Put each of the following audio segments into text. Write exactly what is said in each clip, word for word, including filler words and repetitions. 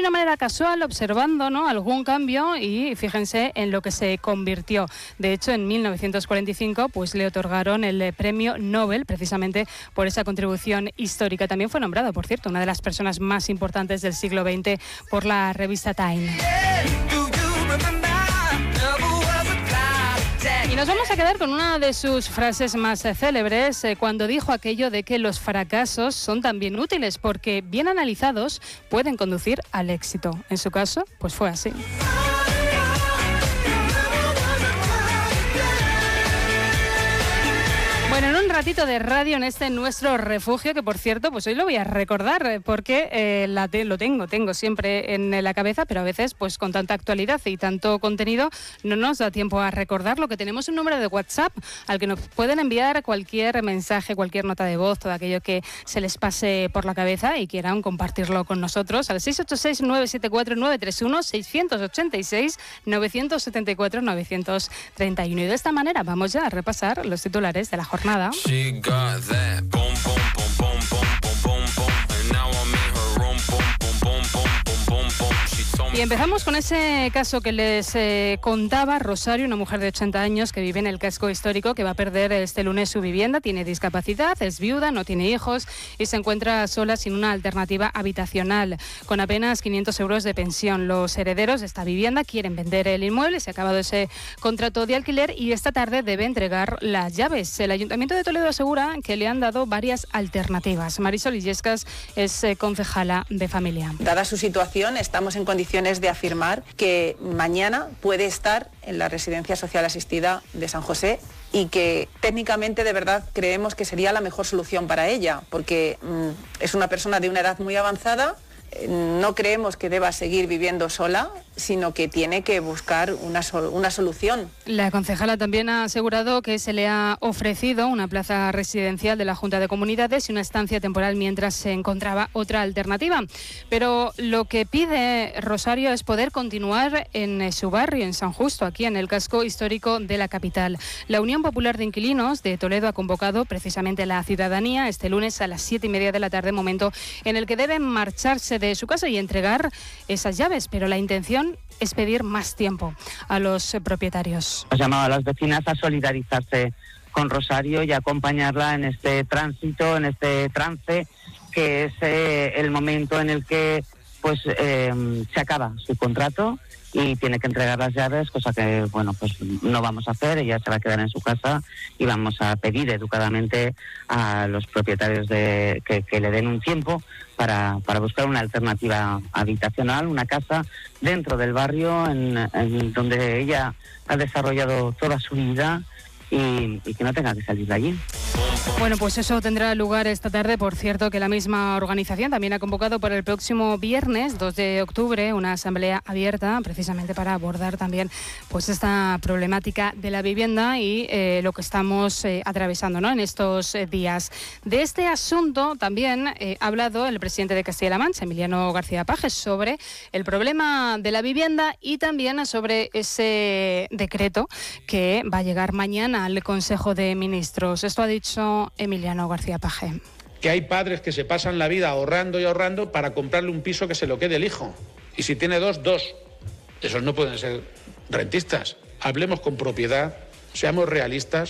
una manera casual, observando, ¿no?, algún cambio, y fíjense en lo que se convirtió. De hecho, en mil novecientos cuarenta y cinco pues le otorgaron el premio Nobel precisamente por esa contribución histórica. También fue nombrado, por cierto, una de las personas más importantes del siglo veinte por la revista Time. Y nos vamos a quedar con una de sus frases más eh, célebres, eh, cuando dijo aquello de que los fracasos son también útiles porque, bien analizados, pueden conducir al éxito. En su caso, pues fue así. Bueno, en un ratito de radio en este nuestro refugio, que por cierto, pues hoy lo voy a recordar porque eh, la te, lo tengo, tengo siempre en la cabeza, pero a veces pues con tanta actualidad y tanto contenido no nos da tiempo a recordarlo, que tenemos un número de WhatsApp al que nos pueden enviar cualquier mensaje, cualquier nota de voz, todo aquello que se les pase por la cabeza y quieran compartirlo con nosotros, al seis ocho seis, nueve siete cuatro, nueve tres uno, seis ocho seis, nueve siete cuatro, nueve tres uno. Y de esta manera vamos ya a repasar los titulares de la jornada. Nada. Y empezamos con ese caso que les eh, contaba Rosario, una mujer de ochenta años que vive en el casco histórico, que va a perder este lunes su vivienda, tiene discapacidad, es viuda, no tiene hijos y se encuentra sola sin una alternativa habitacional, con apenas quinientos euros de pensión. Los herederos de esta vivienda quieren vender el inmueble, se ha acabado ese contrato de alquiler y esta tarde debe entregar las llaves. El Ayuntamiento de Toledo asegura que le han dado varias alternativas. Marisol Illescas es eh, concejala de familia. Dada su situación, estamos en condiciones de afirmar que mañana puede estar en la residencia social asistida de San José y que técnicamente de verdad creemos que sería la mejor solución para ella, porque mmm, es una persona de una edad muy avanzada. No creemos que deba seguir viviendo sola, sino que tiene que buscar una, sol- una solución. La concejala también ha asegurado que se le ha ofrecido una plaza residencial de la Junta de Comunidades y una estancia temporal mientras se encontraba otra alternativa. Pero lo que pide Rosario es poder continuar en su barrio, en San Justo, aquí en el casco histórico de la capital. La Unión Popular de Inquilinos de Toledo ha convocado precisamente a la ciudadanía este lunes a las siete y media de la tarde, momento en el que deben marcharse de su casa y entregar esas llaves, pero la intención es pedir más tiempo a los propietarios. Hemos llamado a las vecinas a solidarizarse con Rosario y acompañarla en este tránsito, en este trance, que es eh, el momento en el que pues eh, se acaba su contrato y tiene que entregar las llaves, cosa que, bueno, pues no vamos a hacer. Ella se va a quedar en su casa y vamos a pedir educadamente a los propietarios de que, que le den un tiempo para, para buscar una alternativa habitacional, una casa dentro del barrio en, en donde ella ha desarrollado toda su vida y, y que no tenga que salir de allí. Bueno, pues eso tendrá lugar esta tarde. Por cierto, que la misma organización también ha convocado para el próximo viernes, dos de octubre, una asamblea abierta precisamente para abordar también pues esta problemática de la vivienda y eh, lo que estamos eh, atravesando, ¿no?, en estos eh, días. De este asunto también eh, ha hablado el presidente de Castilla-La Mancha, Emiliano García Paje, sobre el problema de la vivienda y también sobre ese decreto que va a llegar mañana al Consejo de Ministros. Esto ha dicho Emiliano García Paje. Que hay padres que se pasan la vida ahorrando y ahorrando para comprarle un piso que se lo quede el hijo. Y si tiene dos, dos. Esos no pueden ser rentistas. Hablemos con propiedad, seamos realistas.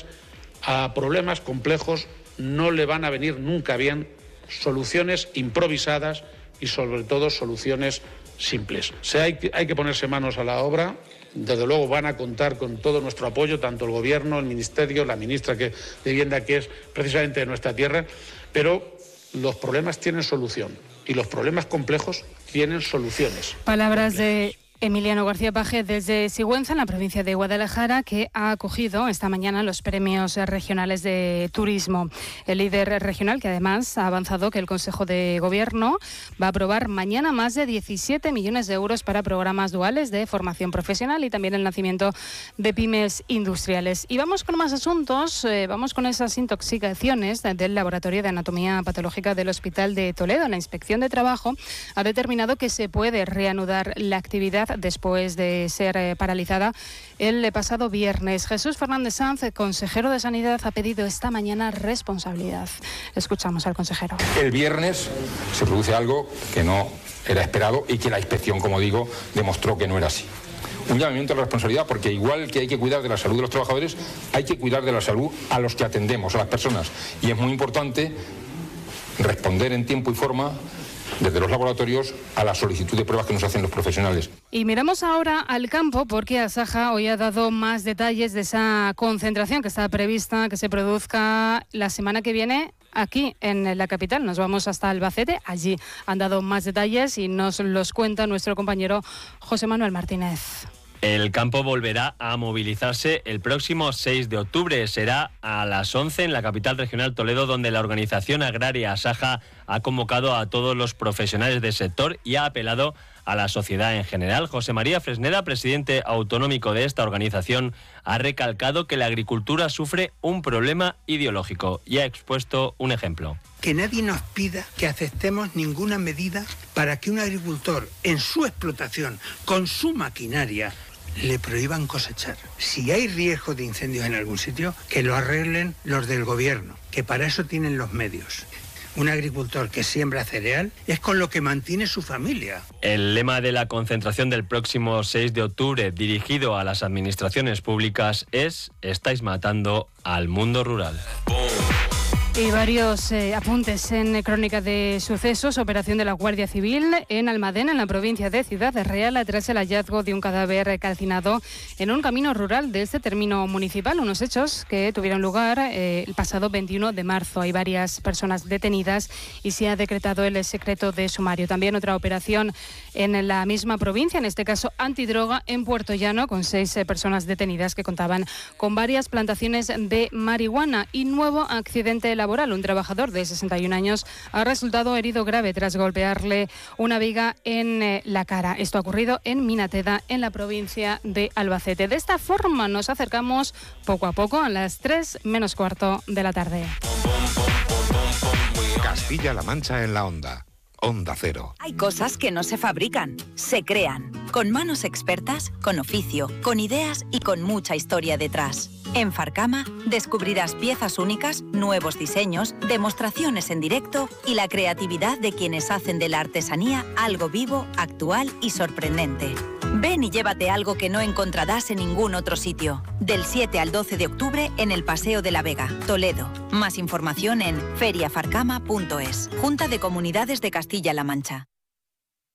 A problemas complejos no le van a venir nunca bien soluciones improvisadas y sobre todo soluciones simples. O sea, hay, hay que ponerse manos a la obra. Desde luego van a contar con todo nuestro apoyo, tanto el Gobierno, el Ministerio, la ministra que, de Vivienda, que es precisamente de nuestra tierra, pero los problemas tienen solución y los problemas complejos tienen soluciones. Palabras de Emiliano García Paje desde Sigüenza, en la provincia de Guadalajara, que ha acogido esta mañana los premios regionales de turismo. El líder regional, que además ha avanzado que el Consejo de Gobierno va a aprobar mañana más de diecisiete millones de euros para programas duales de formación profesional y también el nacimiento de pymes industriales. Y vamos con más asuntos, eh, vamos con esas intoxicaciones del Laboratorio de Anatomía Patológica del Hospital de Toledo. La Inspección de Trabajo ha determinado que se puede reanudar la actividad actividad después de ser eh, paralizada el pasado viernes. Jesús Fernández Sanz, consejero de Sanidad, ha pedido esta mañana responsabilidad. Escuchamos al consejero. El viernes se produce algo que no era esperado y que la inspección, como digo, demostró que no era así. Un llamamiento a la responsabilidad, porque igual que hay que cuidar de la salud de los trabajadores, hay que cuidar de la salud a los que atendemos, a las personas. Y es muy importante responder en tiempo y forma desde los laboratorios a la solicitud de pruebas que nos hacen los profesionales. Y miramos ahora al campo, porque Asaja hoy ha dado más detalles de esa concentración que está prevista que se produzca la semana que viene aquí en la capital. Nos vamos hasta Albacete, allí han dado más detalles y nos los cuenta nuestro compañero José Manuel Martínez. El campo volverá a movilizarse el próximo seis de octubre. Será a las once en la capital regional Toledo, donde la organización agraria Asaja ha convocado a todos los profesionales del sector y ha apelado a la sociedad en general. José María Fresneda, presidente autonómico de esta organización, ha recalcado que la agricultura sufre un problema ideológico y ha expuesto un ejemplo. Que nadie nos pida que aceptemos ninguna medida para que un agricultor en su explotación, con su maquinaria, le prohíban cosechar. Si hay riesgo de incendios en algún sitio, que lo arreglen los del gobierno, que para eso tienen los medios. Un agricultor que siembra cereal es con lo que mantiene su familia. El lema de la concentración del próximo seis de octubre, dirigido a las administraciones públicas, es «Estáis matando al mundo rural». Y varios eh, apuntes en Crónica de Sucesos. Operación de la Guardia Civil en Almadén, en la provincia de Ciudad Real, tras el hallazgo de un cadáver calcinado en un camino rural de este término municipal. Unos hechos que tuvieron lugar eh, el pasado veintiuno de marzo. Hay varias personas detenidas y se ha decretado el secreto de sumario. También otra operación en la misma provincia, en este caso antidroga, en Puerto Llano, con seis eh, personas detenidas que contaban con varias plantaciones de marihuana. Y nuevo accidente laboral. Un trabajador de sesenta y un años ha resultado herido grave tras golpearle una viga en eh, la cara. Esto ha ocurrido en Minateda, en la provincia de Albacete. De esta forma nos acercamos poco a poco a las tres menos cuarto de la tarde. Castilla-La Mancha en la onda. Onda Cero. Hay cosas que no se fabrican, se crean. Con manos expertas, con oficio, con ideas y con mucha historia detrás. En Farcama descubrirás piezas únicas, nuevos diseños, demostraciones en directo y la creatividad de quienes hacen de la artesanía algo vivo, actual y sorprendente. Ven y llévate algo que no encontrarás en ningún otro sitio. Del siete al doce de octubre en el Paseo de la Vega, Toledo. Más información en feria farcama punto es. Junta de Comunidades de Castilla-La Mancha.